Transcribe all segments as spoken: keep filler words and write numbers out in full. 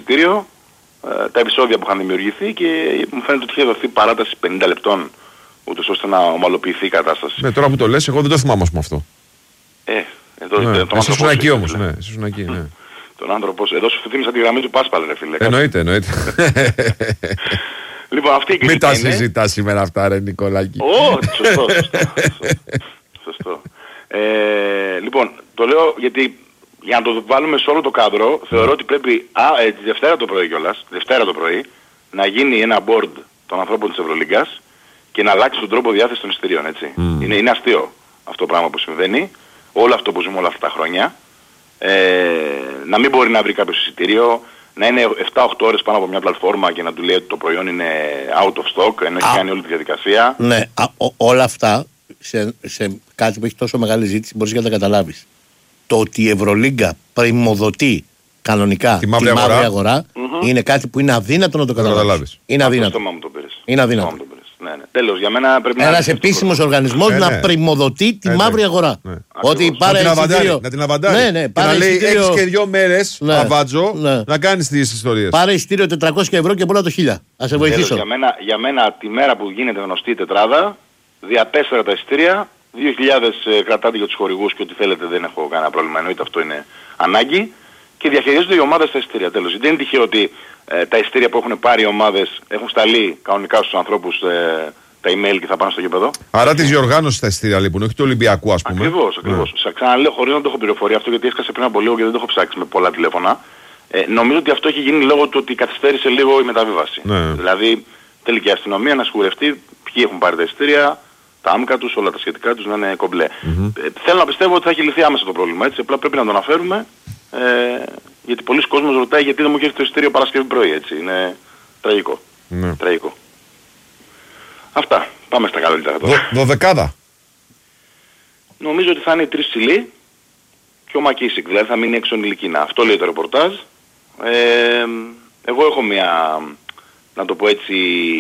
εισιτήριο, ε, τα επεισόδια που είχαν δημιουργηθεί και μου φαίνεται ότι είχε δοθεί παράταση πενήντα λεπτών, ούτως ώστε να ομαλοποιηθεί η κατάσταση. Ναι, τώρα που το λες, εγώ δεν το θυμάμαι ας πούμε αυτό. Ε, εδώ ναι. τον Εσύ ήσουν εκεί όμως, ναι. Εσύ ήσουν εκεί, ναι. Τον άνθρωπο, εδώ σου θύμισα τη γραμμή του Πάσπαλ, ρε φίλε. Εννοείται, εννοείται. Λοιπόν, αυτή η μην τα συζητάς σήμερα αυτά, ρε Νικολάκη. Ω, σωστό, σωστό. Σωστό. Ε, λοιπόν, το λέω γιατί για να το βάλουμε σε όλο το κάδρο, θεωρώ ότι πρέπει α, ε, τη Δευτέρα το πρωί κιόλας, Δευτέρα το πρωί, να γίνει ένα board των ανθρώπων της Ευρωλίγκας και να αλλάξει τον τρόπο διάθεσης των εισιτηρίων, έτσι. Mm. Είναι, είναι αστείο αυτό το πράγμα που συμβαίνει, όλο αυτό που ζούμε όλα αυτά τα χρόνια. Ε, να μην μπορεί να βρει κάποιο εισιτήριο, να είναι επτά οκτώ ώρες πάνω από μια πλατφόρμα και να του λέει ότι το προϊόν είναι out of stock, ενώ έχει κάνει όλη τη διαδικασία. Ναι, α, ό, όλα αυτά σε, σε κάτι που έχει τόσο μεγάλη ζήτηση μπορείς να τα καταλάβεις. Το ότι η Ευρωλίγκα πρημοδοτεί κανονικά τη μαύρη αγορά, αγορά mm-hmm. είναι κάτι που είναι αδύνατο να το καταλάβεις. Είναι αδύνατο. Είναι αδύνατο. Ναι, ναι. Τέλος, για μένα πρέπει ένας να... Ένας επίσημος οργανισμός ε, ναι. να πρημοδοτεί τη ε, μαύρη ναι. αγορά. Ναι. Ότι πάρε να εισιτήριο... Να την αβαντάρει. Ναι, ναι, πάρε να λέει έχεις και δύο μέρες ναι. αβάτζο ναι. να κάνεις τις ιστορίες. Πάρε εισιτήριο τετρακόσια ευρώ και πολλά το χίλια. Ας σε βοηθήσω. Τέλος, για, μένα, για μένα τη μέρα που γίνεται γνωστή η τετράδα, δια τέσσερα τα εισιτήρια, δύο χιλιάδες ε, κρατάτε για τους χορηγούς και ό,τι θέλετε, δεν έχω κανένα πρόβλημα, εννοείται αυτό είναι ανάγκη. Και διαχειρίζονται οι ομάδες τα εισιτήρια. Τέλος. Δεν είναι τυχαίο ότι ε, τα εισιτήρια που έχουν πάρει οι ομάδες έχουν σταλεί κανονικά στους ανθρώπους ε, τα email και θα πάνε στο γήπεδο. Άρα της διοργάνωσης τα εισιτήρια λοιπόν, όχι του Ολυμπιακού ας πούμε. Ακριβώς, ακριβώς. Yeah. Σας ξαναλέω χωρίς να το έχω πληροφορία αυτό γιατί έσκασε πριν από λίγο και δεν το έχω ψάξει με πολλά τηλέφωνα. Ε, νομίζω ότι αυτό έχει γίνει λόγω του ότι καθυστέρησε λίγο η μεταβίβαση. Yeah. Δηλαδή θέλει και η αστυνομία να σκουρευτεί ποιοι έχουν πάρει τα εισιτήρια, τα άμκα τους, όλα τα σχετικά τους να είναι κομπλέ. Mm-hmm. Ε, θέλω να πιστεύω ότι θα έχει λυθεί άμεσα το πρόβλημα έτσι, απλά πρέπει να το αναφέρουμε. Ε, γιατί πολλοί κόσμος ρωτάει γιατί δεν μου έχει έρθει το εισιτήριο Παρασκευή πρωί έτσι. Είναι τραγικό. Ναι. Τραγικό. Αυτά. Πάμε στα καλύτερα τώρα. Δωδεκάδα. Νομίζω ότι θα είναι οι τρεις ψηλοί και ο Μακίσικ. Δηλαδή θα μείνει έξω ηλικίνα. Αυτό λέει το ρεπορτάζ. Ε, εγώ έχω μια, να το πω έτσι,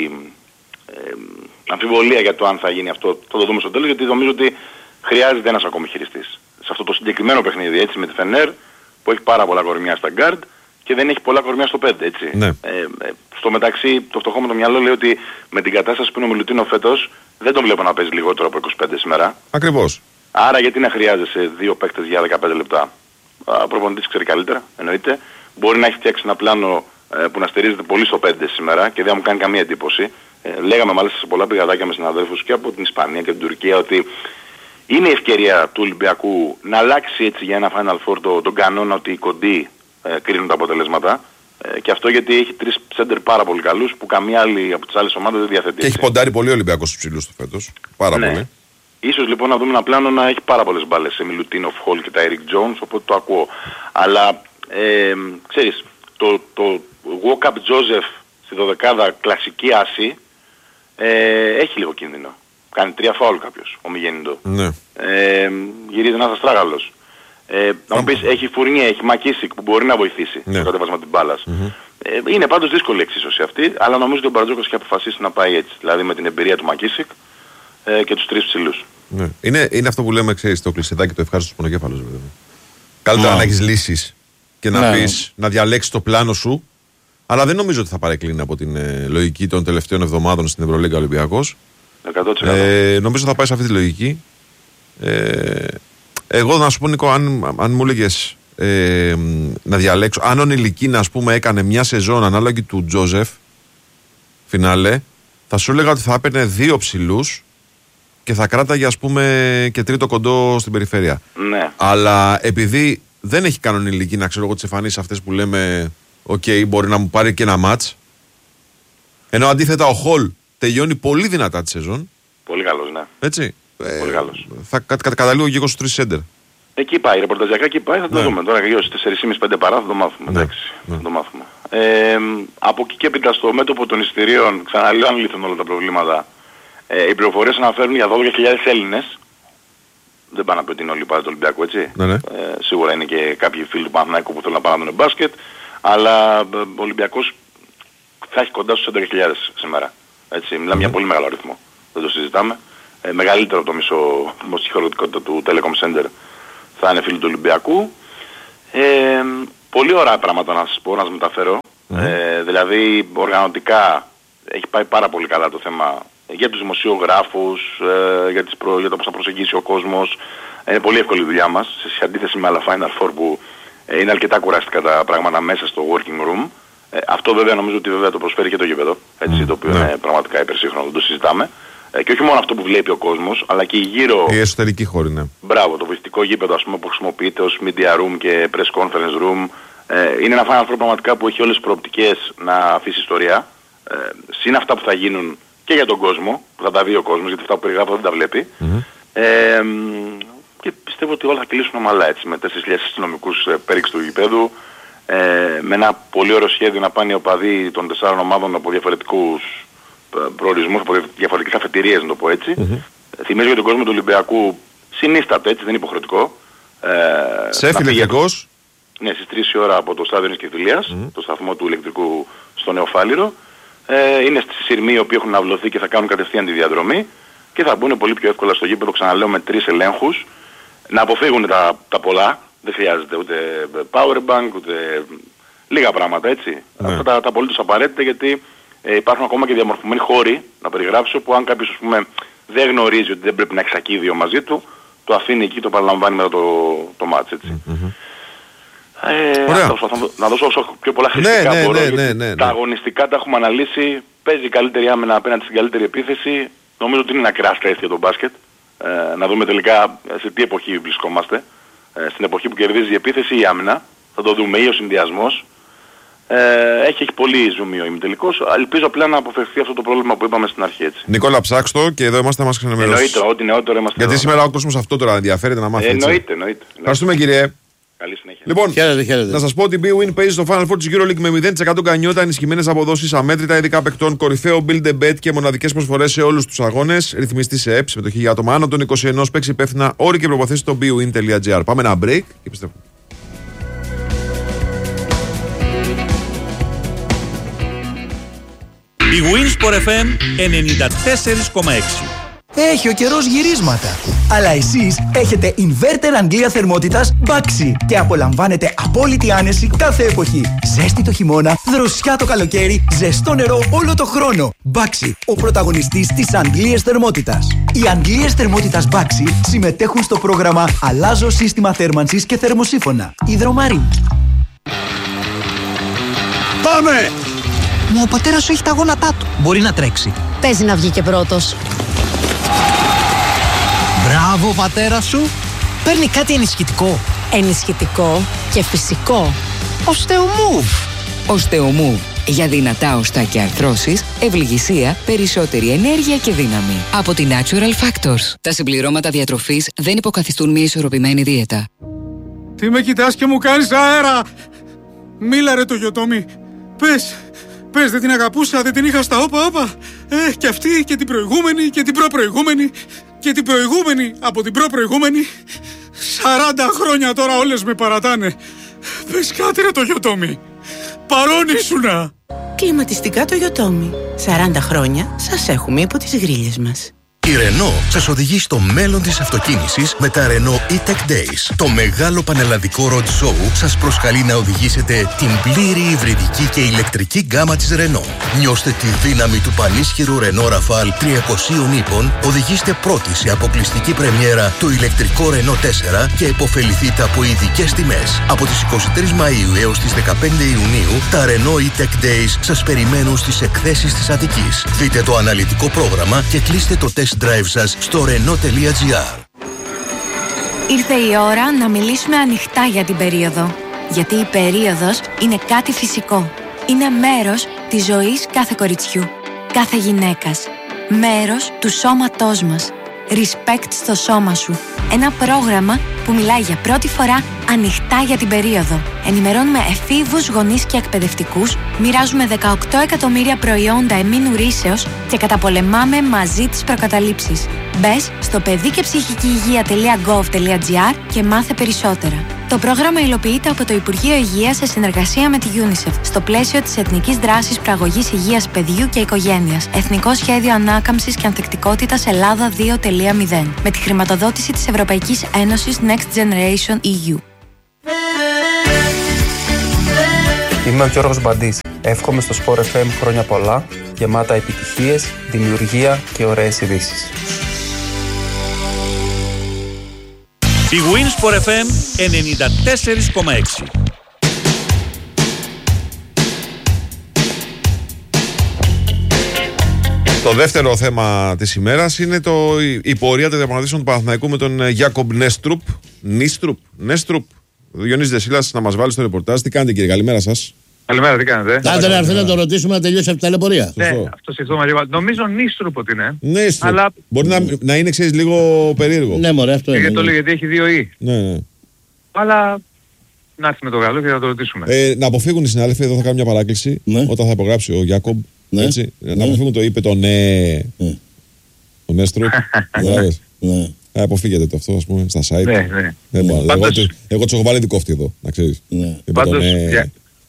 ε, αμφιβολία για το αν θα γίνει αυτό. Θα το δούμε στο τέλος γιατί νομίζω ότι χρειάζεται ένας ακόμη χειριστής. Σε αυτό το συγκεκριμένο παιχνίδι έτσι με τη Φενέρ που έχει πάρα πολλά κορμιά στα γκάρντ και δεν έχει πολλά κορμιά στο πέντε, έτσι. Ναι. Ε, ε, στο μεταξύ, το φτωχό μου το μυαλό λέει ότι με την κατάσταση που είναι ο Μιλουτίνο φέτος, δεν τον βλέπω να παίζει λιγότερο από είκοσι πέντε σήμερα. Ακριβώς. Άρα γιατί να χρειάζεσαι δύο παίκτες για δεκαπέντε λεπτά. Ο προπονητής ξέρει καλύτερα, εννοείται. Μπορεί να έχει φτιάξει ένα πλάνο ε, που να στηρίζεται πολύ στο πέντε σήμερα και δεν μου κάνει καμία εντύπωση. Ε, λέγαμε μάλιστα σε πολλά πηγαδάκια με συναδέλφους και από την Ισπανία και την Τουρκία ότι είναι η ευκαιρία του Ολυμπιακού να αλλάξει έτσι για ένα Final Four το, τον κανόνα ότι οι κοντοί ε, κρίνουν τα αποτελέσματα. Ε, και αυτό γιατί έχει τρεις σέντερ πάρα πολύ καλούς που καμία άλλη από τις άλλες ομάδες δεν διαθέτει. Και έχει ποντάρει πολύ ο Ολυμπιακός στους ψηλούς του φέτος. Πάρα ναι. πολύ. Ίσως λοιπόν να δούμε ένα πλάνο να έχει πάρα πολλές μπάλες σε Μιλουτίνοφ, Χολ και τα Eric Jones, οπότε το ακούω. Αλλά ε, ξέρεις, το, το walk-up Joseph στη δωδεκάδα κλασική άση ε, έχει λίγο κίνδυνο. Κάνει τρία φάουλ κάποιος, ο Μιγέννητο. Ναι. Ε, γυρίζει ένας αστράγαλος. Ε, να μου πεις, έχει Φουρνιέ, έχει Μακίσικ που μπορεί να βοηθήσει ναι. στο κατέβασμα της μπάλας. Mm-hmm. Ε, είναι πάντως δύσκολη η εξίσωση αυτή, αλλά νομίζω ότι ο Μπαρτζόκας έχει αποφασίσει να πάει έτσι. Δηλαδή με την εμπειρία του Μακίσικ ε, και τους τρεις ψηλούς. Ναι. Είναι, είναι αυτό που λέμε, ξέρεις, το κλεισεδάκι το ευχάριστος πονοκέφαλος. Βέβαια. Καλύτερα mm. να έχεις λύσεις και να ναι. πεις, να διαλέξεις το πλάνο σου, αλλά δεν νομίζω ότι θα παρεκκλίνει από την ε, λογική των τελευταίων εβδομάδων στην Ευρωλίγκα Ολυμπιακός. εκατό τοις εκατό. Ε, νομίζω θα πάει σε αυτή τη λογική. Ε, εγώ να σου πω, Νικό, αν, αν μου έλεγες ε, να διαλέξω, αν ο Νιλικίνα, ας πούμε, έκανε μια σεζόν ανάλογη του Τζόζεφ φινάλε, θα σου έλεγα ότι θα έπαιρνε δύο ψηλούς και θα κράταγε, ας πούμε, και τρίτο κοντό στην περιφέρεια. Ναι. Αλλά επειδή δεν έχει κάνει ο Νιλικίνα, ξέρω εγώ, τις εμφανίσεις αυτές που λέμε, οκ, okay, μπορεί να μου πάρει και ένα μάτς. Ενώ αντίθετα ο Χολ τελειώνει πολύ δυνατά τη σεζόν. Πολύ καλός, ναι. Έτσι. Πολύ ε, καλός. Θα κα, κα, καταλήγω και εγώ στους τρεις σέντερ. Εκεί πάει, ρεπορταζιακά εκεί πάει, θα το ναι. δούμε. Τώρα γύρω στις τέσσερις και μισή πέντε παρά θα το μάθουμε. Ναι. Εντάξει, ναι. θα το μάθουμε. Ε, από εκεί και έπειτα στο μέτωπο των εισιτηρίων, ξαναλέω αν λύθουν όλα τα προβλήματα, ε, οι πληροφορίες αναφέρουν για δώδεκα χιλιάδες Έλληνες. Δεν πάνε να πει ότι είναι όλοι πάντα του Ολυμπιακού, έτσι. Ναι, ναι. Ε, σίγουρα είναι και κάποιοι φίλοι του Παναθηναϊκού που θέλουν να πάνε να δουν μπάσκετ, αλλά ο Ολυμπιακός θα έχει κοντά στους έντεκα χιλιάδες σήμερα. Έτσι, μιλάμε mm-hmm. για πολύ μεγάλο αριθμό. Δεν το συζητάμε. Ε, μεγαλύτερο από το μισό δημοσιοχωρητικότητα του Telecom Center θα είναι φίλοι του Ολυμπιακού. Ε, πολύ ωραία πράγματα να σας πω, να σας μεταφέρω. Mm. Ε, δηλαδή οργανωτικά έχει πάει πάρα πολύ καλά το θέμα για τους δημοσιογράφους, ε, για, τις προ, για το πώς θα προσεγγίσει ο κόσμος. Είναι πολύ εύκολη η δουλειά μας σε αντίθεση με άλλα Final Four που ε, είναι αρκετά κουραστικά τα πράγματα μέσα στο working room. Ε, αυτό βέβαια νομίζω ότι βέβαια το προσφέρει και το γήπεδο, έτσι, mm. το οποίο mm. είναι πραγματικά υπερσύγχρονο, δεν το συζητάμε. Ε, και όχι μόνο αυτό που βλέπει ο κόσμος, αλλά και γύρω... Η εσωτερική χώρη, ναι. Μπράβο, το βοηθητικό γήπεδο, ας πούμε, που χρησιμοποιείται ως media room και press conference room. Ε, είναι ένα Final Four πραγματικά που έχει όλες τις προοπτικές να αφήσει ιστορία. Ε, συν αυτά που θα γίνουν και για τον κόσμο, που θα τα δει ο κόσμος, γιατί αυτά που περιγράφω δεν τα βλέπει. Mm-hmm. Ε, και πιστεύω ότι όλα θα κυλήσουν ομαλά, έτσι, με τέσσερις χιλιάδες αστυνομικούς ε, πέριξ του γηπέδου, ε, με ένα πολύ ωραίο σχέδιο να πάνε οι οπαδοί των τεσσάρων ομάδων από διαφορετικούς προορισμούς, από διαφορετικές αφετηρίες, να το πω έτσι. Mm-hmm. Θυμίζω για τον κόσμο του Ολυμπιακού, συνίσταται, έτσι, δεν είναι υποχρεωτικό. Ε, σε φιλετικός. Ναι, στις τρεις η ώρα από το στάδιο της Κεφυλίας, mm-hmm. το σταθμό του ηλεκτρικού στο Νεοφάλιρο. Ε, είναι στις σειρμοί οι οποίοι έχουν αυλωθεί και θα κάνουν κατευθείαν τη διαδρομή και θα μπουν πολύ πιο εύκολα στο γήπεδο, ξαναλέω, με τρεις ελέγχους, να αποφύγουν τα, τα πολλά, δεν χρειάζεται ούτε power bank, ούτε λίγα πράγματα, έτσι. Mm. Αυτά τα, τα απολύτως απαραίτητα, γιατί ε, υπάρχουν ακόμα και διαμορφωμένοι χώροι, να περιγράψω, που αν κάποιος, ας πούμε, δεν γνωρίζει ότι δεν πρέπει να έχει σακίδιο μαζί του, το αφήνει εκεί, το παραλαμβάνει μετά το, το μάτς, έτσι. Mm-hmm. Ε, να, δώσω, να δώσω όσο πιο πολλά χρηστικά ναι, μπορώ, ναι, ναι, ναι, ναι. Τα αγωνιστικά τα έχουμε αναλύσει, παίζει καλύτερη άμυνα απέναντι στην καλύτερη επίθεση. Νομίζω ότι είναι ένα κράστα έτσι για τον μπάσκετ. Ε, να δούμε τελικά σε τι εποχή βρισκόμαστε. Ε, στην εποχή που κερδίζει η επίθεση ή η άμυνα. Θα το δούμε, ή ο συνδυασμός. Ε, έχει, έχει πολύ ζουμί ο ημιτελικός. Ελπίζω απλά να αποφευθεί αυτό το πρόβλημα που είπαμε στην αρχή, έτσι. Νικόλα, ψάξτε και εδώ είμαστε να μας ξενεμερώσεις. Εννοείται, ό,τι νεότερο είμαστε. Γιατί εδώ. Σήμερα ο κόσμος αυτό τώρα ενδιαφέρεται να μάθει. Ε, εννοείται, εννοείται. Ευχαριστούμε, κύριε. Καλή συνέχεια. Λοιπόν, χαίρετε, χαίρετε. Να σας πω ότι η BWIN παίζει στο Final Four της EuroLeague με μηδέν τοις εκατό γκανιότα, ενισχυμένες αποδόσεις, αμέτρητα ειδικά παικτών, κορυφαίο build a bet και μοναδικές προσφορές σε όλους τους αγώνες. Ρυθμιστή σε ΕΠ, συμμετοχή για άτομα άνω των είκοσι ένα, παίξει υπεύθυνα, όροι και προποθέσεις στο bwin τελεία gr. Πάμε ένα break και επιστρέφουμε. Η Winsport εφ εμ ενενήντα τέσσερα κόμμα έξι. Έχει ο καιρός γυρίσματα. Αλλά εσείς έχετε inverter Αγγλία θερμότητας Baxi και απολαμβάνετε απόλυτη άνεση κάθε εποχή. Ζέστη το χειμώνα, δροσιά το καλοκαίρι, ζεστό νερό όλο το χρόνο. Baxi, ο πρωταγωνιστής της Αγγλίας θερμότητας. Οι Αγγλίες θερμότητας Baxi συμμετέχουν στο πρόγραμμα Αλλάζω σύστημα θέρμανσης και θερμοσύφωνα. Υδρομαρίν. Πάμε! Μα ο πατέρας σου έχει τα γόνατά του. Μπορεί να τρέξει. Παίζει να βγει και πρώτος. Μπράβο, πατέρα σου. Παίρνει κάτι ενισχυτικό. Ενισχυτικό και φυσικό. Οστεομούβ. Οστεομούβ. Για δυνατά οστά και αρθρώσεις, ευληγησία, περισσότερη ενέργεια και δύναμη. Από τη Natural Factors. Τα συμπληρώματα διατροφής δεν υποκαθιστούν μια ισορροπημένη δίαιτα. Τι με κοιτάς και μου κάνεις αέρα! Μίλα ρε το Γιωτόμι. Πες, πες, δεν την αγαπούσα, δεν την είχα στα όπα όπα. Ε, και αυτή και την προηγούμενη και την προπροηγούμενη και την προηγούμενη από την προπροηγούμενη. Σαράντα χρόνια τώρα όλες με παρατάνε. Πες κάτι ρε το Γιωτόμι. Παρόν ήσουνα. Κλιματιστικά το Γιωτόμι. σαράντα χρόνια σας έχουμε υπό τις γρίλες μας. Η Renault σας οδηγεί στο μέλλον της αυτοκίνησης με τα Renault E-Tech Days. Το μεγάλο πανελλαδικό road show σας προσκαλεί να οδηγήσετε την πλήρη υβριδική και ηλεκτρική γκάμα της Renault. Νιώστε τη δύναμη του πανίσχυρου Renault Rafale τριακοσίων ύπων, οδηγήστε πρώτοι σε αποκλειστική πρεμιέρα το ηλεκτρικό Renault τέσσερα και επωφεληθείτε από ειδικές τιμές. Από τις εικοστή τρίτη Μαΐου έως τις δεκαπέντε Ιουνίου, τα Renault E-Tech Days σας περιμένουν στις εκθέσεις της Αττικής. Δείτε το αναλυτικό πρόγραμμα και κλείστε το test drive σας στο renault τελεία gr. Ήρθε η ώρα να μιλήσουμε ανοιχτά για την περίοδο. Γιατί η περίοδος είναι κάτι φυσικό. Είναι μέρος της ζωής κάθε κοριτσιού, κάθε γυναίκας. Μέρος του σώματός μας. Respect στο σώμα σου. Ένα πρόγραμμα που μιλάει για πρώτη φορά ανοιχτά για την περίοδο. Ενημερώνουμε εφήβους, γονείς και εκπαιδευτικούς, μοιράζουμε δεκαοκτώ εκατομμύρια προϊόντα εμμήνου ρύσεως και καταπολεμάμε μαζί τις προκαταλήψεις. Μπες στο παιδί και ψυχική υγεία τελεία gov τελεία gr και μάθε περισσότερα. Το πρόγραμμα υλοποιείται από το Υπουργείο Υγείας σε συνεργασία με τη UNICEF στο πλαίσιο της Εθνικής Δράσης Προαγωγής Υγείας Παιδιού και Οικογένειας. Εθνικό Σχέδιο Ανάκαμψης και Ανθεκτικότητας Ελλάδα δύο τελεία μηδέν. Με τη χρηματοδότηση της Ευρωπαϊκής Ένωσης Next Generation ι γιου. Είμαι ο Γιώργος Μπαντής. Εύχομαι στο Sport εφ εμ χρόνια πολλά, γεμάτα επιτυχίες, δημιουργία και ωραίες ειδήσεις. Η Wins Sport εφ εμ ενενήντα τέσσερα κόμμα έξι. Το δεύτερο θέμα της ημέρας είναι το, η πορεία των διαπραγματεύσεων του Παναθηναϊκού με τον Γιάκομπ Νέστρουπ. Νίστρουπ, Νέστρουπ. Διονύσης Δεσίλας να μας βάλει στο ρεπορτάζ. Τι κάνετε κύριε, καλημέρα σας. Καλημέρα, τι κάνετε. Άντε να έρθει να το ρωτήσουμε να τελειώσει από την ταλαιπωρία. Ναι, αυτό συζητούμε λίγο. Νομίζω Νίστρουπ ότι είναι. Νίστρουπ. Αλλά... Μπορεί να, να είναι, ξέρεις, λίγο περίεργο. Ναι, μωρέ, αυτό είναι. Γιατί το λέει, γιατί έχει δύο ή. Ναι, ναι. Αλλά να έρθει με το καλό και να το ρωτήσουμε. Ε, να αποφύγουν οι συνάδελφοι, εδώ θα κάνω μια παράκληση. Ναι. Όταν θα υπογράψει ο Γιάκομπ. Ναι. Έτσι, ναι. Να αποφύγουν το είπε το ναι. ναι. Ο Νέστρουπ. Ναι. Ε, αποφύγετε το αυτό, ας πούμε, στα site. Ναι, ναι. Ε, ναι. Εγώ, εγώ, εγώ τους έχω βάλει δικόφτη εδώ, να ξέρεις. Ναι. Πάντως, ναι. δια...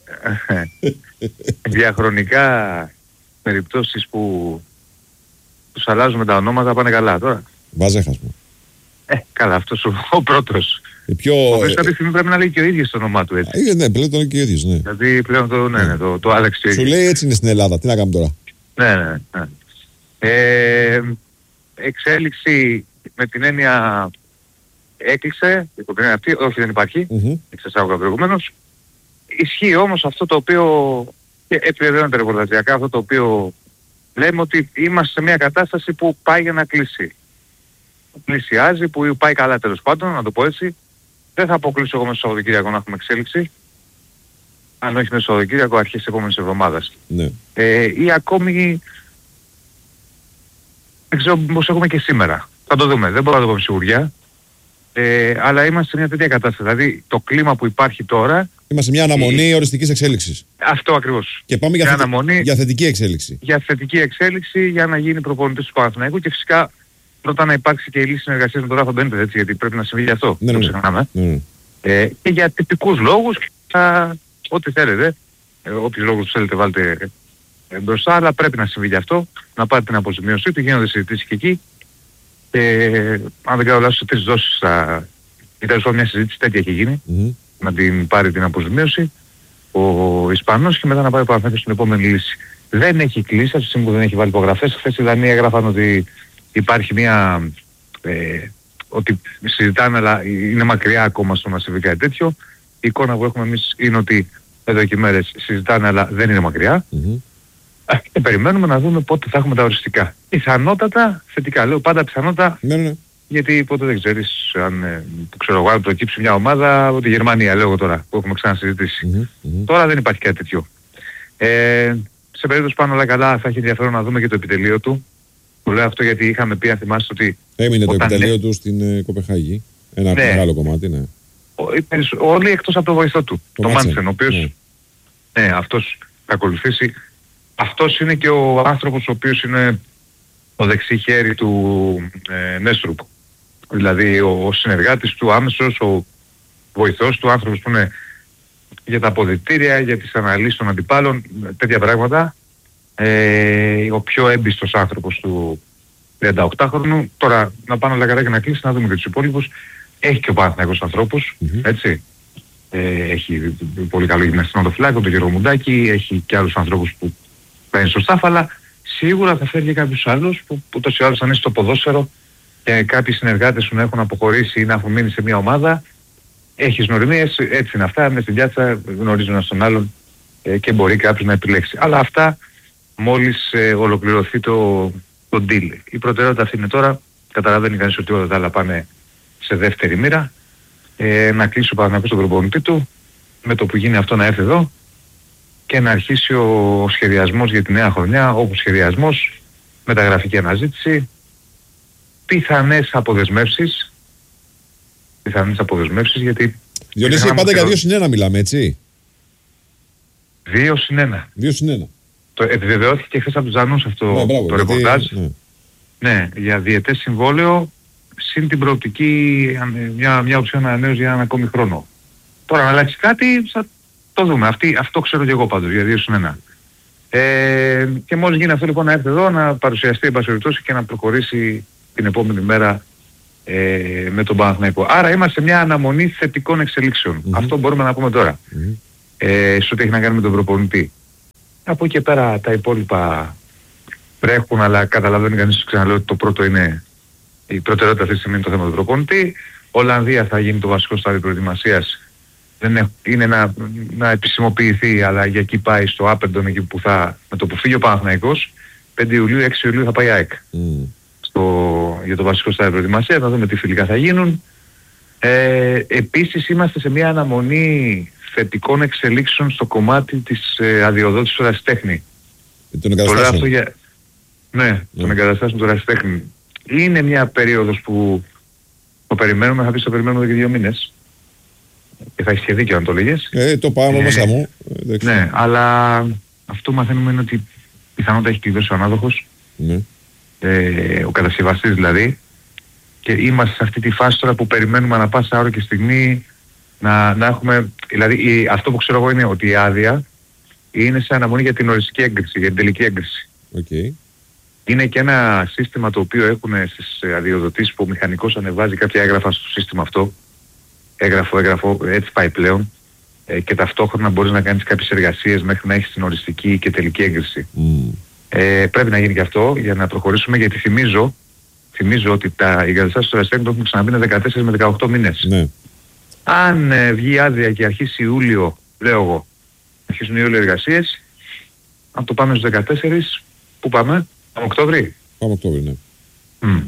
διαχρονικά περιπτώσεις που τους αλλάζουμε τα ονόματα πάνε καλά τώρα. Βάζεχας μου. Ε, καλά, αυτός ο, ο πρώτος. Πιο... Ο οποίος κάποια στιγμή πρέπει να λέει και ο ίδιος το όνομά του έτσι. Ε, ναι, πλέον το λέει και ο ίδιος, ναι. Δηλαδή πλέον το, ναι, ναι, το, το Άλεξ. Σου λέει έτσι είναι στην Ελλάδα, τι να κάνουμε τώρα. Ναι, ναι, ναι. Ε, εξέλιξη με την έννοια έκλεισε, η οικογένεια αυτή, όχι δεν υπάρχει, mm-hmm. εξασάγωγα προηγουμένως. Ισχύει όμως αυτό το οποίο, και επιβεβαιώνεται ρεπορταζιακά, αυτό το οποίο λέμε ότι είμαστε σε μια κατάσταση που πάει για να κλείσει. Πλησιάζει, που πάει καλά τέλος πάντων, να το πω έτσι. Δεν θα αποκλείσω εγώ μέσα στο Σαββατοκύριακο να έχουμε εξέλιξη. Αν όχι μέσα στο Σαββατοκύριακο, αρχές της επόμενης εβδομάδας. Ναι. Ε, ή ακόμη, δεν ξέρω πώς έχουμε και σήμερα. Θα το δούμε, δεν μπορώ να το πω με σιγουριά. Ε, αλλά είμαστε σε μια τέτοια κατάσταση. Δηλαδή το κλίμα που υπάρχει τώρα... Είμαστε σε μια αναμονή η... οριστικής εξέλιξης. Αυτό ακριβώς. Και πάμε για, θετι... αναμονή... για θετική εξέλιξη. Για θετική εξέλιξη, για να γίνει προπονητής του Παναθηναϊκού και φυσικά πρώτα να υπάρξει και η λύση συνεργασίας με τον Ράφα Μπένιτες, έτσι, γιατί πρέπει να συμβεί γι' αυτό. Ναι, το ναι, ξεχνάμε. ναι. Ε, και για τυπικούς λόγους, θα... ό,τι θέλετε, ε, όποιους λόγους θέλετε βάλτε ε, μπροστά, αλλά πρέπει να συμβεί γι' αυτό, να πάρει την αποζημίωσή του, γίνονται συζητήσεις και εκεί. Και αν δεν κάνω λάθος σε τρεις δόσεις θα... Ήταν μια συζήτηση τέτοια έχει γίνει, mm-hmm. να την πάρει την αποζημίωση ο Ισπανός και μετά να πάρει παραθέτω στην επόμενη λύση. Δεν έχει κλείσει, αυτή τη στιγμή που δεν έχει βάλει υπογραφές. Χθες οι Δανείοι έγραφαν ότι υπάρχει μια... Ε, ότι συζητάνε αλλά είναι μακριά ακόμα στο να συμβεί κάτι τέτοιο. Η εικόνα που έχουμε εμείς είναι ότι εδώ και μέρες συζητάνε αλλά δεν είναι μακριά. Mm-hmm. Και περιμένουμε να δούμε πότε θα έχουμε τα οριστικά. Πιθανότατα θετικά. Λέω πάντα πιθανότατα, ναι, ναι. γιατί ποτέ δεν ξέρεις αν που ξέρω εγώ αν προκύψει μια ομάδα από τη Γερμανία, λέω εγώ τώρα, που έχουμε ξανασυζητήσει. Mm-hmm, mm-hmm. Τώρα δεν υπάρχει κάτι τέτοιο. Ε, σε περίπτωση πάνω όλα καλά θα έχει ενδιαφέρον να δούμε και το επιτελείο του. Που λέω αυτό γιατί είχαμε πει, αν θυμάστε ότι... Έμεινε το επιτελείο ναι, του στην ε, Κοπεχάγη. Ένα ναι, μεγάλο κομμάτι, ναι. Ο, όλοι εκτός από τον βοηθό του, τον Μάντσεν, ο οποίος ναι. ναι, αυτός θα ακολουθήσει. Αυτός είναι και ο άνθρωπος ο οποίος είναι το δεξί χέρι του ε, Νέστρουπ. Δηλαδή ο, ο συνεργάτης του άμεσος, ο βοηθός του, άνθρωπος που είναι για τα αποδυτήρια, για τις αναλύσεις των αντιπάλων, τέτοια πράγματα. Ε, ο πιο έμπιστος άνθρωπος του τριανταοκτάχρονου. Τώρα να πάνε όλα καλά και να κλείσει, να δούμε και τους υπόλοιπους. Έχει και ο Παναθηναϊκός ανθρώπους, mm-hmm. έτσι. Ε, έχει πολύ καλό γυμναστήματοφυλάκιο, τον Γιώργο Μουντάκη, έχει και άλλους ανθρώπους που θα είναι στο staff, αλλά σίγουρα θα φέρει και κάποιους άλλους που, που τόσο ή άλλως θα είναι στο ποδόσφαιρο και κάποιοι συνεργάτες που να έχουν αποχωρήσει ή να έχουν μείνει σε μια ομάδα. Έχεις γνωριμίες, έτσι είναι αυτά, μες στην πιάτσα γνωρίζουν ένας τον άλλον ε, και μπορεί κάποιος να επιλέξει. Αλλά αυτά μόλις ε, ολοκληρωθεί το, το deal. Η προτεραιότητα αυτή είναι τώρα, καταλαβαίνει κανείς ότι όλα τα άλλα πάνε σε δεύτερη μοίρα, ε, να κλείσει ο Παναθηναϊκός τον προπονητή του, με το που γίνει αυτό να έρθει εδώ και να αρχίσει ο σχεδιασμός για τη νέα χρονιά, όπου σχεδιασμός, μεταγραφική αναζήτηση, πιθανές αποδεσμεύσεις, πιθανές αποδεσμεύσεις γιατί... Διονύση, πάντα για δύο συν ένα μιλάμε, έτσι. Δύο συν ένα. Δύο συν ένα. Το επιβεβαιώθηκε και χθες από τους Δανούς αυτό ναι, μπράβο, το γιατί... ρεπορτάζ. Ναι. ναι, για διετές συμβόλαιο, συν την προοπτική, μια, μια οψιόν ανανέωση για έναν ακόμη χρόνο. Τώρα να αλλάξει κάτι, θα το δούμε. Αυτή, αυτό ξέρω και εγώ πάντως, για δύο συν ένα. Ε, και μόλις γίνει αυτό λοιπόν να έρθει εδώ, να παρουσιαστεί εμπασχολητός και να προχωρήσει την επόμενη μέρα ε, με τον Παναθηναϊκό. Άρα είμαστε σε μια αναμονή θετικών εξελίξεων. Mm-hmm. Αυτό μπορούμε να πούμε τώρα. Mm-hmm. ε, σε ό,τι έχει να κάνει με τον προπονητή. Από εκεί και πέρα τα υπόλοιπα τρέχουν, αλλά καταλαβαίνει κανείς, ξαναλέω, ότι το πρώτο είναι, η προτεραιότητα αυτή τη στιγμή είναι το θέμα του προπονητή. Ολλανδία θα γίνει το βασικό στάδιο προετοιμασίας. Δεν είναι να, να επισημοποιηθεί, αλλά για εκεί πάει στο Άπεντον, εκεί που θα, με το που φύγει ο Παναθηναϊκός, πέντε Ιουλίου, έξι Ιουλίου θα πάει ΑΕΚ. Mm. Στο, για το βασικό στάδιο προετοιμασίας, να δούμε τι φιλικά θα γίνουν. Ε, επίσης είμαστε σε μια αναμονή θετικών εξελίξεων στο κομμάτι της ε, αδειοδότησης του ερασιτέχνη. Τον εγκαταστάσεων. Για... Ναι, mm. τον εγκαταστάσεων του ερασιτέχνη. Είναι μια περίοδος που το περιμένουμε, θα πεις το περιμένουμε εδώ και δύο μήνες. Και θα έχει δίκιο αν το λέγες. Ε, το πάμε μέσα ε, μου. Ε, ναι, αλλά αυτό μαθαίνουμε είναι ότι πιθανότατα έχει κλειδώσει ο ανάδοχος. Mm. Ε, ο κατασκευαστής δηλαδή. Και είμαστε σε αυτή τη φάση τώρα που περιμένουμε ανα πάσα ώρα και στιγμή να, να έχουμε... Δηλαδή η, αυτό που ξέρω εγώ είναι ότι η άδεια είναι σε αναμονή για την οριστική έγκριση, για την τελική έγκριση. Okay. Είναι και ένα σύστημα το οποίο έχουν στις αδειοδοτήσεις που ο μηχανικός ανεβάζει κάποια έγγραφα στο σύστημα αυτό. Έγγραφο, έγγραφο, έτσι πάει πλέον. Ε, και ταυτόχρονα μπορείς να κάνεις κάποιες εργασίες μέχρι να έχεις την οριστική και τελική έγκριση. Mm. Ε, πρέπει να γίνει και αυτό για να προχωρήσουμε, γιατί θυμίζω Θυμίζω ότι τα εγκαταστάσεις του ερασιτέχνη το έχουν ξαναμπεί δεκατέσσερις με δεκαοκτώ μήνες. Ναι. Αν ε, βγει άδεια και αρχίσει Ιούλιο, λέω εγώ, αρχίσουν Ιούλιο εργασίες, αν το πάμε στους δεκατέσσερις, πού πάμε, πάμε Οκτώβρη. Πάμε Οκτώβρη, ναι. Mm.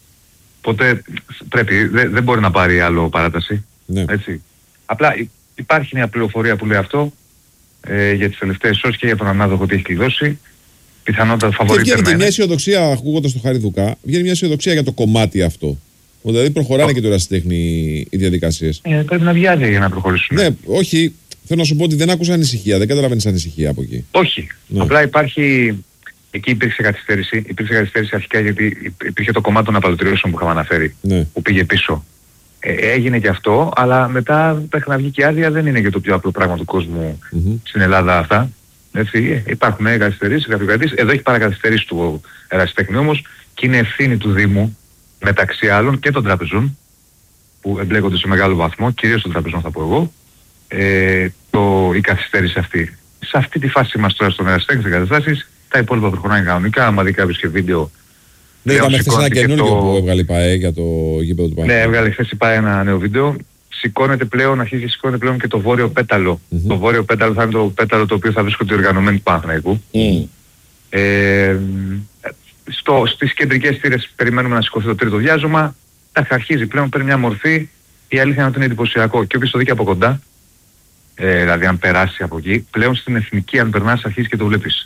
Οπότε πρέπει, δεν, δεν μπορεί να πάρει άλλο παράταση. Ναι. Έτσι. Απλά υπάρχει μια πληροφορία που λέει αυτό ε, για τις τελευταίες ώρες και για τον ανάδοχο ότι έχει κλειδώσει. Πιθανότατα φαβορεί. Και βγαίνει μια αισιοδοξία, ακούγοντας το Χάρη Δουκά, βγαίνει μια αισιοδοξία για το κομμάτι αυτό. Δηλαδή προχωράνε oh. και το ερασιτέχνη οι διαδικασίες. Ε, πρέπει να βγει για να προχωρήσουν. Ναι, όχι. Θέλω να σου πω ότι δεν άκουσα ανησυχία, δεν καταλαβαίνεις ανησυχία από εκεί. Όχι. Ναι. Απλά υπάρχει. Εκεί υπήρξε καθυστέρηση. Υπήρξε καθυστέρηση αρχικά γιατί υπήρχε το κομμάτι των απαλωτριώσεων που είχαμε αναφέρει. Ναι. Που πήγε πίσω. Ε, έγινε και αυτό, αλλά μετά μέχρι να βγει και άδεια δεν είναι και το πιο απλό πράγμα του κόσμου mm-hmm. στην Ελλάδα αυτά. Έτσι, υπάρχουν ε, καθυστερήσεις, γραφειοκρατήσεις. Εδώ έχει παρακαθυστερήσει το ερασιτέχνη όμως και είναι ευθύνη του Δήμου μεταξύ άλλων και των τραπεζών που εμπλέκονται σε μεγάλο βαθμό, κυρίως των τραπεζών θα πω εγώ, ε, το, η καθυστέρηση αυτή. Σε αυτή τη φάση είμαστε τώρα στον ερασιτέχνη στις εγκαταστάσεις, τα υπόλοιπα προχωράνε κανονικά, άμα δει κάποιος και βίντεο. Ναι, είδαμε χθες ένα καινούργιο το... που έβγαλε η ΠΑΕ για το γήπεδο του Παναθηναϊκού. Ναι, έβγαλε χθες η ΠΑΕ ένα νέο βίντεο. Σηκώνεται πλέον, αρχίζει και σηκώνεται πλέον και το βόρειο πέταλο. Mm-hmm. Το βόρειο πέταλο θα είναι το πέταλο το οποίο θα βρίσκονται οργανωμένοι του Παναθηναϊκού. Mm. Ε, στο, στις κεντρικές θύρες περιμένουμε να σηκωθεί το τρίτο διάζωμα. Τα αρχίζει πλέον, παίρνει μια μορφή. Η αλήθεια είναι ότι είναι εντυπωσιακό. Και όποιος το δει και από κοντά, ε, δηλαδή αν περάσει από εκεί, πλέον στην εθνική, αν περνάς, αρχίζει και το βλέπεις.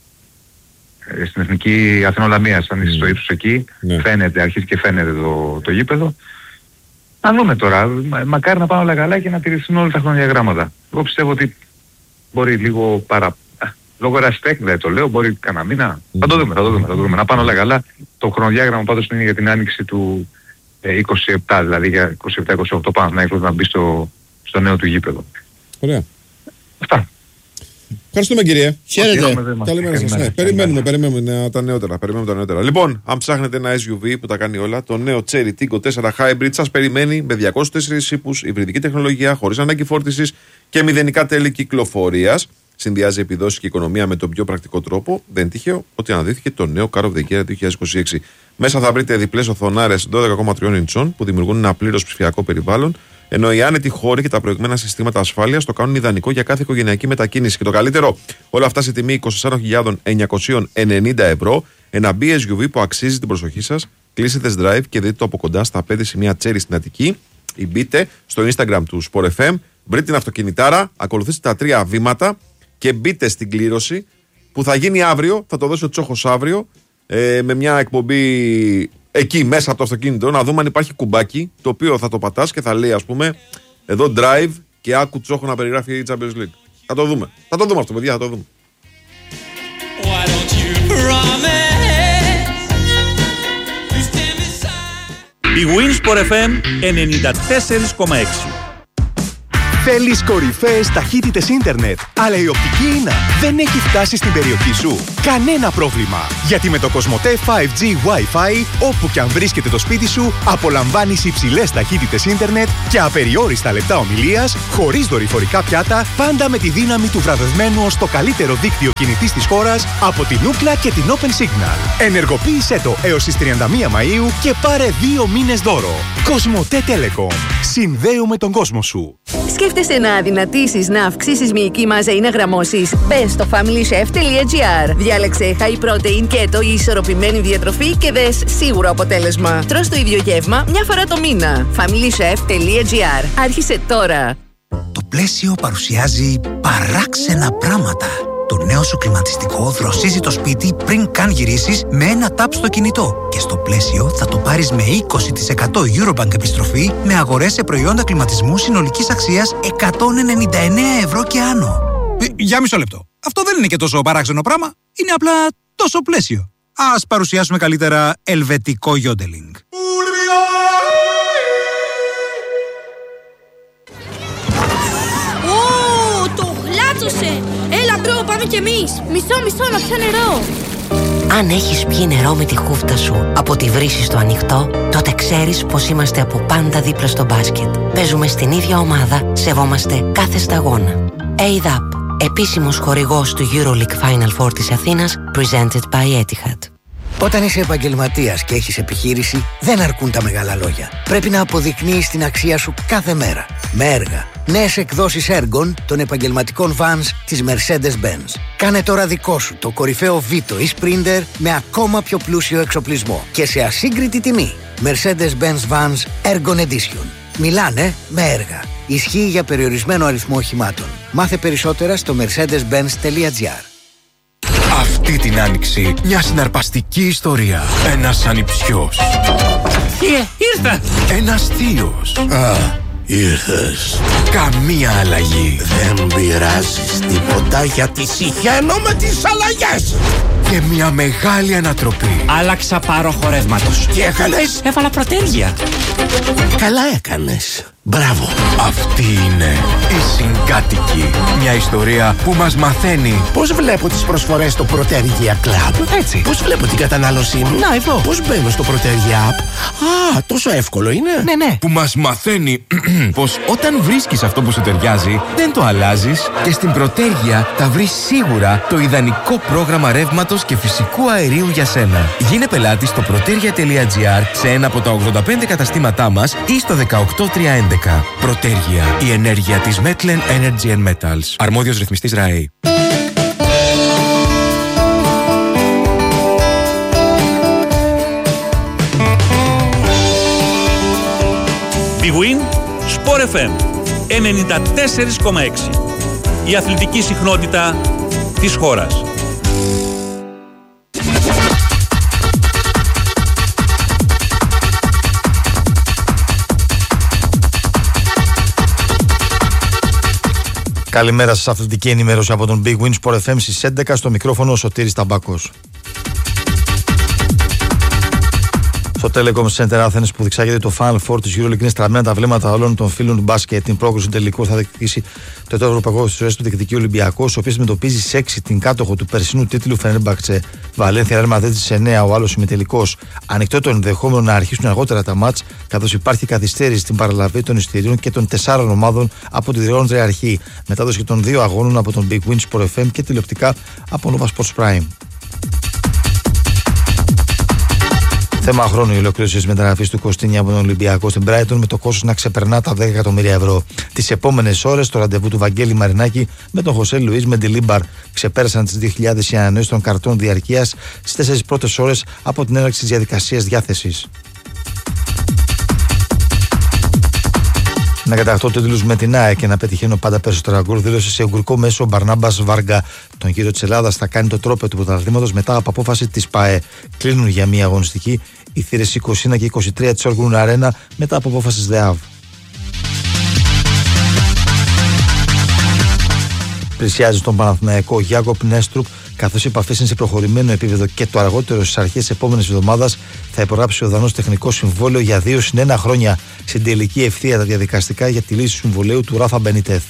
Ε, στην εθνική Αθηνολαμίας, αν είσαι mm. στο ύψος εκεί, mm. φαίνεται, αρχίζει και φαίνεται το, το γήπεδο. Να δούμε τώρα, μακάρι να πάνε όλα καλά και να τηρηθούν όλα τα χρονοδιαγράμματα. Εγώ πιστεύω ότι μπορεί λίγο παρα... Λόγω ερασιτέχνη δεν το λέω, μπορεί κανένα μήνα. Mm. Θα το δούμε, θα το δούμε, θα το δούμε. Να πάνε όλα καλά. Το χρονοδιάγραμμα πάντως είναι για την άνοιξη του ε, είκοσι επτά, δηλαδή για είκοσι επτά είκοσι οκτώ Παναθηναϊκός να μπει στο, στο νέο του γήπεδο. Ωραία. Αυτά. Ευχαριστούμε κυρία. Χαίρετε. Καλημέρα σας. Ναι, περιμένουμε, περιμένουμε τα νεότερα, περιμένουμε τα νεότερα. Λοιπόν, αν ψάχνετε ένα ες γιου βι που τα κάνει όλα, το νέο Cherry Tiggo τέσσερα Hybrid σας περιμένει με διακόσιους τέσσερις ύπους, υβριδική τεχνολογία, χωρίς ανάγκη φόρτισης και μηδενικά τέλη κυκλοφορίας. Συνδυάζει επιδόσεις και οικονομία με τον πιο πρακτικό τρόπο. Δεν είναι τυχαίο ότι αναδύθηκε το νέο Car of the Year δύο χιλιάδες είκοσι έξι. Μέσα θα βρείτε διπλές οθονάρες δώδεκα κόμμα τρία ιντσών που δημιουργούν ένα πλήρως ψηφιακό περιβάλλον. Ενώ οι άνετοι χώροι και τα προηγμένα συστήματα ασφάλειας το κάνουν ιδανικό για κάθε οικογενειακή μετακίνηση. Και το καλύτερο, όλα αυτά σε τιμή είκοσι τέσσερις χιλιάδες εννιακόσια ενενήντα ευρώ. Ένα μπι ες γιου βι που αξίζει την προσοχή σας. Κλείστε test drive και δείτε το από κοντά στα πέντε σημεία Cherry στην Αττική. Ή μπείτε στο Instagram του Sport εφ εμ, βρείτε την αυτοκινητάρα, ακολουθήστε τα τρία βήματα και μπείτε στην κλήρωση που θα γίνει αύριο. Θα το δώσει ο Τσόχος αύριο ε, με μια εκπομπή. Εκεί μέσα από το αυτοκίνητο να δούμε αν υπάρχει κουμπάκι το οποίο θα το πατάς και θα λέει ας πούμε εδώ drive και άκου Τσόχο να περιγράφει η Champions League. Θα το δούμε. Θα το δούμε αυτό παιδιά, θα το δούμε. Η Winsport εφ εμ ενενήντα τέσσερα κόμμα έξι. Θέλεις κορυφαίες ταχύτητες ίντερνετ, αλλά η οπτική ίνα δεν έχει φτάσει στην περιοχή σου? Κανένα πρόβλημα, γιατί με το Κοσμοτέ φάιβ τζι Wi-Fi, όπου και αν βρίσκεται το σπίτι σου, απολαμβάνεις υψηλές ταχύτητες ίντερνετ και απεριόριστα λεπτά ομιλίας, χωρίς δορυφορικά πιάτα, πάντα με τη δύναμη του βραβευμένου ως το καλύτερο δίκτυο κινητής της χώρας από την Ookla και την Open Signal. Ενεργοποίησέ το έως τις τριάντα μία Μαΐου και πάρε δύο μήνες δώρο. Κοσμοτέ Telecom. Συνδέουμε τον κόσμο σου. Σκέφτεσαι να αδυνατήσεις, να αυξήσεις μυϊκή μάζα ή να γραμμώσεις? Μπες στο family chef τελεία gr. Διάλεξε high protein, keto ή ισορροπημένη διατροφή και δες σίγουρο αποτέλεσμα. Τρως το ίδιο γεύμα μια φορά το μήνα. family chef τελεία gr. Άρχισε τώρα. Το Πλαίσιο παρουσιάζει παράξενα πράγματα. Το νέο σου κλιματιστικό δροσίζει το σπίτι πριν καν γυρίσεις με ένα τάπ στο κινητό. Και στο Πλαίσιο θα το πάρεις με είκοσι τοις εκατό Eurobank επιστροφή με αγορές σε προϊόντα κλιματισμού συνολικής αξίας εκατόν ενενήντα εννέα ευρώ και άνω. Ε, για μισό λεπτό. Αυτό δεν είναι και τόσο παράξενο πράγμα. Είναι απλά τόσο Πλαίσιο. Ας παρουσιάσουμε καλύτερα ελβετικό γιόντελινγκ. Ω, το γλάτσωσε! Έλα μπρο, πάμε κι εμείς. Μισό, μισό, να πιω νερό. Αν έχεις πιει νερό με τη χούφτα σου από τη βρύση στο ανοιχτό, τότε ξέρεις πως είμαστε από πάντα δίπλα στο μπάσκετ. Παίζουμε στην ίδια ομάδα, σεβόμαστε κάθε σταγόνα. έι ντι έι πι, επίσημος χορηγός του EuroLeague Final Four της Αθήνας, presented by Etihad. Όταν είσαι επαγγελματίας και έχεις επιχείρηση, δεν αρκούν τα μεγάλα λόγια. Πρέπει να αποδεικνύεις την αξία σου κάθε μέρα. Με έργα. Νέες εκδόσεις έργων των επαγγελματικών vans της Mercedes-Benz. Κάνε τώρα δικό σου το κορυφαίο Vito ή Sprinter με ακόμα πιο πλούσιο εξοπλισμό και σε ασύγκριτη τιμή. Mercedes-Benz Vans Ergon Edition. Μιλάνε με έργα. Ισχύει για περιορισμένο αριθμό οχημάτων. Μάθε περισσότερα στο mercedes benz τελεία gr. Αυτή την άνοιξη μια συναρπαστική ιστορία. Ένας ανιψιός. Ε, ήρθα! Ένας θείος. Α, ήρθες. Καμία αλλαγή. Δεν πειράζεις τίποτα γιατί συχαίνω με τις αλλαγές. Και μια μεγάλη ανατροπή. Άλλαξα πάροχο ρεύματος. Τι έκανες? Έβαλα προτέρια. Καλά έκανες. Μπράβο. Αυτή είναι η Συγκάτοικη. Μια ιστορία που μας μαθαίνει πώς βλέπω τις προσφορές στο Protergia Club. Έτσι. Πώς βλέπω την κατανάλωσή μου. Να, εδώ. Πώς μπαίνω στο Protergia App. Α, τόσο εύκολο είναι. Ναι, ναι. Που μας μαθαίνει πως όταν βρίσκεις αυτό που σου ταιριάζει, δεν το αλλάζεις και στην Protergia θα βρεις σίγουρα το ιδανικό πρόγραμμα ρεύματος και φυσικού αερίου για σένα. Γίνε πελάτη στο protergia τελεία gr σε ένα από τα ογδόντα πέντε καταστήματά μας ή στο δεκαοκτώ τριακόσια έντεκα. Protergia, η ενέργεια της Metlen Energy and Metals. Αρμόδιος ρυθμιστής ΡΑΕ. Big Win, Sport εφ εμ ενενήντα τέσσερα κόμμα έξι. Η αθλητική συχνότητα της χώρας. Καλημέρα σας, αθλητική ενημέρωση από τον Big Win Sport εφ εμ στις έντεκα, στο μικρόφωνο ο Σωτήρης Ταμπάκος. Στο Telecom Center Athens που διεξάγεται το Final Four της EuroLeague είναι στραμμένα τα βλέμματα όλων των φίλων του μπάσκετ. Την πρόκριση του τελικού θα διεκδικήσει το ετών Ευρωπαϊκό Ιστορία του διεκδικεί Ολυμπιακός, ο οποίος αντιμετωπίζει σε έξι την κάτοχο του περσινού τίτλου Φενέρμπαχτσε. Βαλένθια Ρεάλ Μαδρίτης σε εννέα, ο άλλος ημιτελικός. Ανοιχτό το ενδεχόμενο να αρχίσουν αργότερα τα μάτς, καθώς υπάρχει καθυστέρηση στην παραλαβή των εισιτηρίων και των τεσσάρων ομάδων από τη Δρεόντρια Αρχή. Μετάδοση των δύο αγώνων από τον Big Win Sport εφ εμ και τηλεοπτικά από Nova Sports Prime. Θέμα χρόνου η ολοκλήρωση τη μεταγραφή του Κωστίνια από τον Ολυμπιακό στην Brighton με το κόστος να ξεπερνά τα δέκα εκατομμύρια ευρώ. Τις επόμενες ώρες το ραντεβού του Βαγγέλη Μαρινάκη με τον Χωσέ Λουίς Μεντιλίμπαρ ξεπέρασαν τις δύο χιλιάδες οι ανανεώσεις των καρτών διαρκείας στις τέσσερις πρώτες ώρες από την έναρξη της διαδικασίας διάθεσης. Να κατακτώ τίτλους με την ΑΕΚ και να πετυχαίνω πάντα περισσότερα γκολ, δήλωσε σε ουγγρικό μέσο ο Μπαρνάμπας Βάργα. Τον γύρο της Ελλάδας θα κάνει το τρόπαιο του πρωταθλήματος μετά από απόφαση της ΠΑΕ. Κλείνουν για μία αγωνιστική οι θύρες είκοσι ένα και είκοσι τρία της Όργουνου Αρένα μετά από απόφαση της ΔΕΑΒ. πλησιάζει στον Παναθηναϊκό Γιάκοπ Νέστρουπ, καθώς οι επαφές είναι σε προχωρημένο επίπεδο και το αργότερο στις αρχές της επόμενης εβδομάδας θα υπογράψει ο Δανός τεχνικό συμβόλαιο για δύο συν ένα χρόνια στην τελική ευθεία τα διαδικαστικά για τη λύση του συμβολαίου του Ράφα Μπενιτέθ.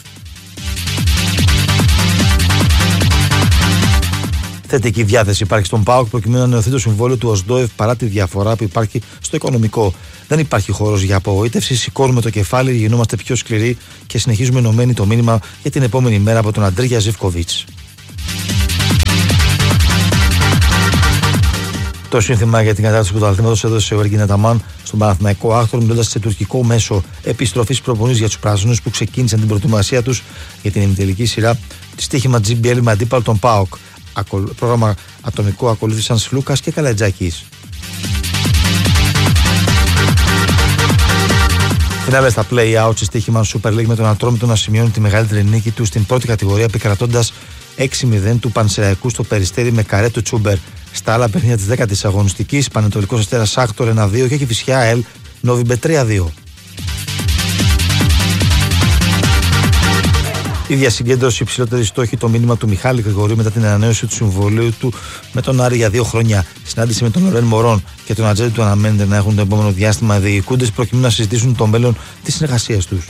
Θετική διάθεση υπάρχει στον ΠΑΟΚ προκειμένου να νεωθεί το συμβόλαιο του Οσντόεφ παρά τη διαφορά που υπάρχει στο οικονομικό. Δεν υπάρχει χώρος για απογοήτευση. Σηκώνουμε το κεφάλι, γινόμαστε πιο σκληροί και συνεχίζουμε ενωμένοι το μήνυμα για την επόμενη μέρα από τον Αντρίγια Ζιβκοβίτς. Το σύνθημα για την κατάρτιση του πρωταθλήματος έδωσε ο Έργιν Αταμάν στον Παναθηναϊκό Άχθρο, μιλώντας σε τουρκικό μέσο επιστροφής προπονής για τους πράσινους που ξεκίνησαν την προετοιμασία τους για την ημιτελική σειρά τη στοίχημα τζι μπι ελ με αντίπαλο τον ΠΑΟΚ. Πρόγραμμα ατομικό ακολούθησαν Σλούκας και Καλατζάκης. Φινάλε στα play-out στη στοίχημα Super League με τον Ατρόμητο να σημειώνει τη μεγαλύτερη νίκη του στην πρώτη κατηγορία επικρατώντας έξι μηδέν του Πανσεραϊκού στο Περιστέρι με καρέ του Τσούμπερ. Στα άλλα παιχνίδια της δέκατης αγωνιστικής, Πανετολικός Αστέρας Σάκτορ ένα δύο και Κηφισιά ΑΕΛ Νόβιμπε τρία δύο. Η διασυγκέντρωση υψηλότερη στόχη, το μήνυμα του Μιχάλη Γρηγορίου μετά την ανανέωση του συμβολίου του με τον Άρη για δύο χρόνια. Συνάντηση με τον Λορέν Μωρόν και τον Ατζέντη του αναμένεται να έχουν το επόμενο διάστημα διοικούντες προκειμένου να συζητήσουν το μέλλον της συνεργασίας τους.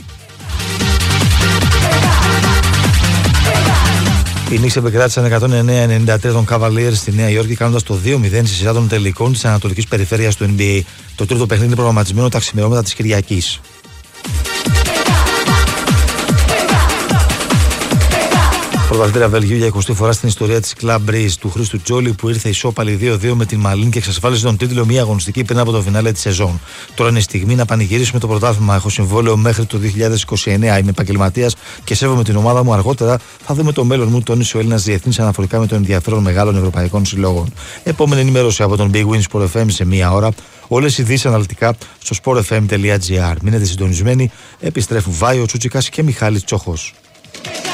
Οι Knicks επικράτησαν εκατόν εννέα ενενήντα τρία των Cavaliers στη Νέα Υόρκη, κάνοντας το δύο μηδέν στη σειρά των τελικών της Ανατολικής Περιφέρειας του N B A. Το τρίτο παιχνίδι είναι προγραμματισμένο τα ξημερώματα της Κυριακής. Πρωταθλήτρια Βελγίου για εικοστή φορά στην ιστορία της Club Breeze του Χρήστου Τζόλι, που ήρθε ισόπαλη δύο δύο με την Μαλίν και εξασφάλισε τον τίτλο μία αγωνιστική πριν από το φινάλε της σεζόν. Τώρα είναι η στιγμή να πανηγυρίσουμε το πρωτάθλημα. Έχω συμβόλαιο μέχρι το δύο χιλιάδες είκοσι εννέα. Είμαι επαγγελματίας και σέβομαι την ομάδα μου. Αργότερα θα δούμε το μέλλον μου, τόνισε ο Έλληνας διεθνής αναφορικά με το ενδιαφέρον μεγάλων ευρωπαϊκών συλλόγων. Επόμενη ενημέρωση από τον Big Win Sport εφ εμ σε μία ώρα. Όλες οι ειδήσεις αναλυτικά στο σπορ εφ εμ τελεία τζι άρ. Μείνετε συντονισμένοι. Επιστρέφουν Βάιο Τσούτσικας και Μιχάλης Τσόχος.